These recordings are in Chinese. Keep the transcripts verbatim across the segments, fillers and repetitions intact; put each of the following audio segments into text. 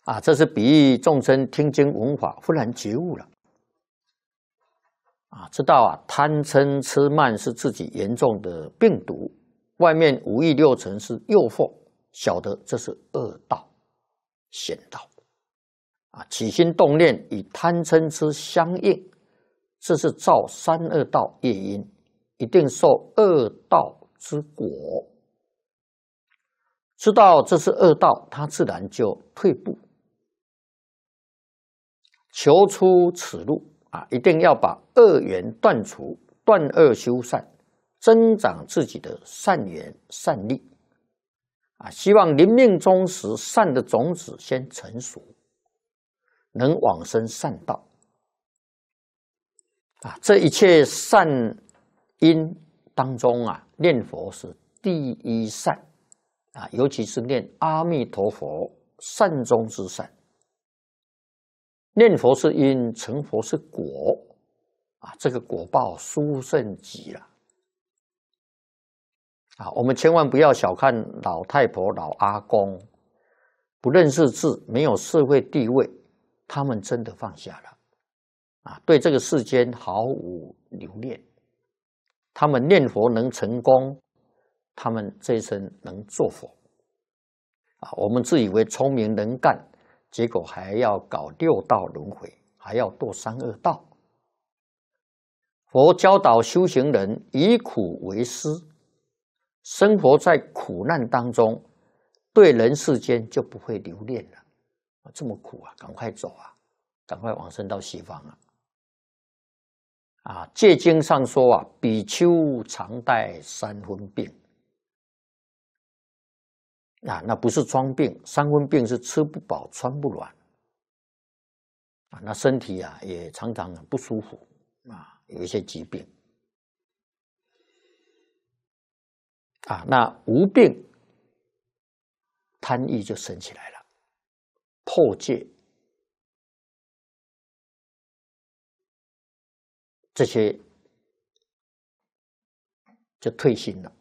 啊，这是比喻众生听经闻法，忽然觉悟了。啊，知道啊，贪嗔痴慢是自己严重的病毒，外面五欲六尘是诱惑，晓得这是恶道、险道。啊，起心动念与贪嗔痴相应，这是造三恶道业因，一定受恶道之果。知道这是恶道，他自然就退步，求出此路。啊，一定要把恶缘断除，断恶修善，增长自己的善缘善力。啊，希望临命终时，善的种子先成熟，能往生善道。啊，这一切善因当中啊，念佛是第一善啊，尤其是念阿弥陀佛，善中之善。念佛是因，成佛是果，啊，这个果报殊胜极了。啊，我们千万不要小看老太婆、老阿公，不认识字，没有社会地位，他们真的放下了，啊，对这个世间毫无留恋。他们念佛能成功，他们这一生能做佛。啊，我们自以为聪明能干。结果还要搞六道轮回，还要堕三恶道。佛教导修行人以苦为师，生活在苦难当中，对人世间就不会留恋了。这么苦啊，赶快走啊，赶快往生到西方啊！啊，戒经上说啊，比丘常带三分病。啊，那不是装病，三分病是吃不饱穿不暖啊，那身体啊也常常不舒服啊，有一些疾病啊，那无病贪欲就生起来了，破戒这些就退心了。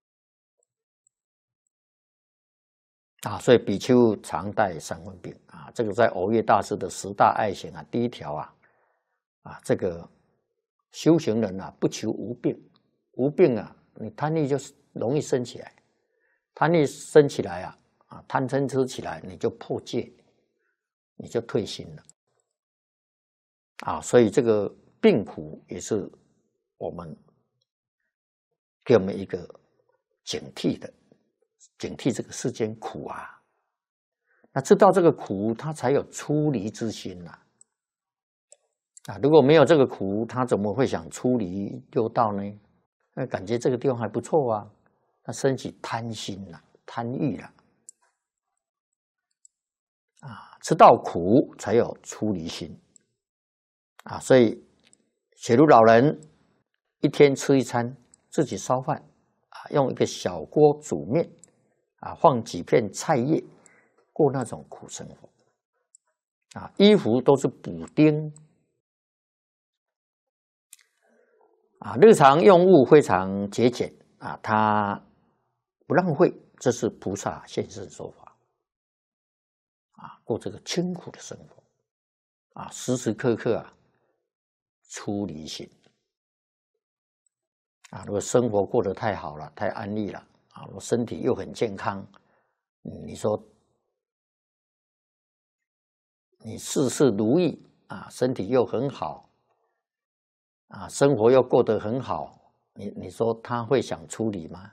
啊，所以比丘常带三分病啊，这个在耦月大师的十大爱行啊，第一条啊，啊，这个修行人啊，不求无病，无病啊，你贪欲就容易生起来，贪欲生起来啊，啊，贪嗔痴起来，你就破戒，你就退心了，啊，所以这个病苦也是我们给我们一个警惕的。警惕这个世间苦啊，那知道这个苦，他才有出离之心呐、啊。啊，如果没有这个苦，他怎么会想出离六道呢？那感觉这个地方还不错啊，他升起贪心了、贪欲了。啊，知道苦才有出离心。啊，所以雪如老人一天吃一餐，自己烧饭，啊，用一个小锅煮面。啊，放几片菜叶，过那种苦生活。啊，衣服都是补丁。啊，日常用物非常节俭。啊，他不浪费，这是菩萨现身说法。啊，过这个清苦的生活。啊，时时刻刻啊，出离心。啊，如果生活过得太好了，太安逸了。啊，我身体又很健康，你说你事事如意啊，身体又很好啊，生活又过得很好，你你说他会想出离吗？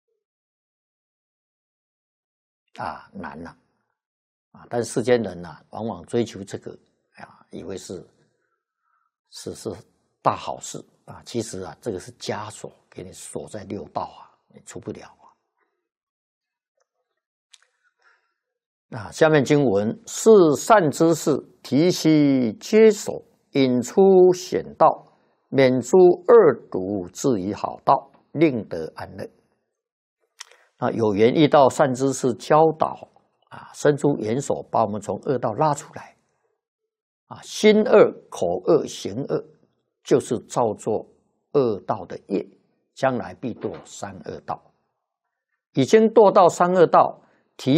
啊，难了啊！但是世间人呐、啊，往往追求这个啊，以为是是是大好事啊，其实啊，这个是枷锁，给你锁在六道啊，你出不了。啊，下面经文是善知识，提悉皆守，引出险道，免诸恶毒，至于好道，令得安乐。啊，有缘遇到善知识教导啊，伸出援手，把我们从恶道拉出来。啊，心恶、口恶、行恶，就是造作恶道的业，将来必堕三恶道。已经堕到三恶道。